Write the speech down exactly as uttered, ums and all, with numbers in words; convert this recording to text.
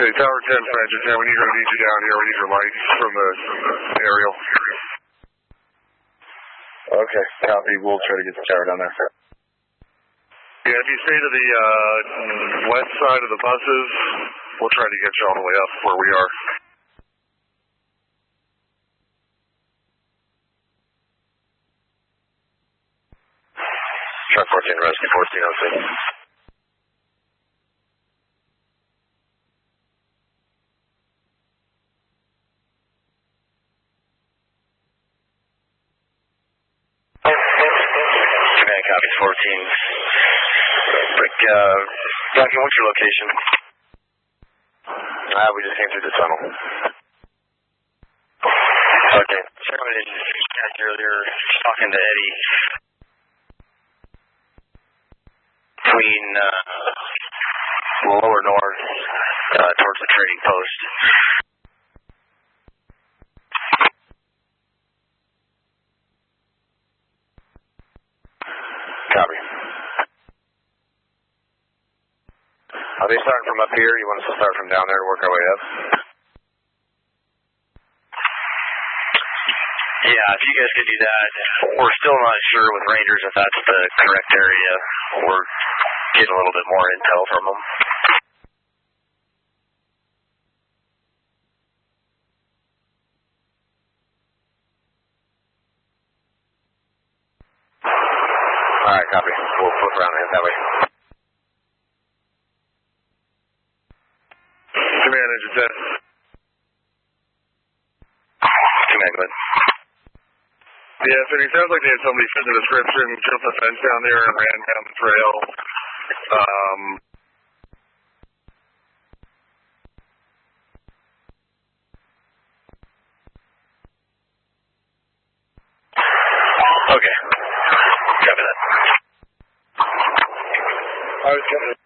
Say, Tower ten, Francis ten, we need, gonna need you down here. We need your lights from the aerial. Okay, copy. We'll try to get the tower down there. Yeah, if you stay to the uh, west side of the buses, we'll try to get you all the way up where we are. Truck fourteen, rescue fourteen oh six. Command copies fourteen. Like, uh, Duncan, what's your location? Ah, uh, we just came through the tunnel. Okay. Chairman didn't catch earlier, talking to Eddie. Between, uh, lower north, uh, towards the trading post. Copy. Are they starting from up here? You want us to start from down there and work our way up? Yeah, if you guys could do that. We're still not sure with Rangers if that's the correct area. We're getting a little bit more intel from them. Alright, copy. We'll flip around and head that way. Command, engine ten. Command, go ahead. Yeah, so it sounds like they had somebody fit the description, jumped the fence down there and ran down the trail. Um, okay. Copy that. I was going to